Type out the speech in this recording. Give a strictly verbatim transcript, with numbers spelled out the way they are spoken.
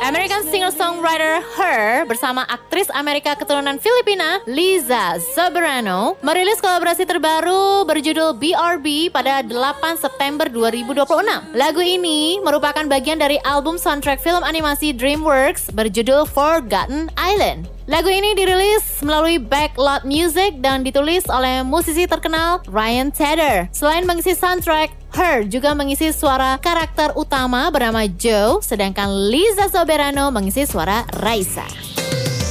American singer-songwriter Her bersama aktris Amerika keturunan Filipina Liza Soberano merilis kolaborasi terbaru berjudul B R B pada delapan September dua ribu dua puluh enam. Lagu ini merupakan bagian dari album soundtrack film animasi DreamWorks berjudul Forgotten Island. Lagu ini dirilis melalui Backlot Music dan ditulis oleh musisi terkenal Ryan Tedder. Selain mengisi soundtrack, Her juga mengisi suara karakter utama bernama Joe, sedangkan Liza Soberano mengisi suara Raisa.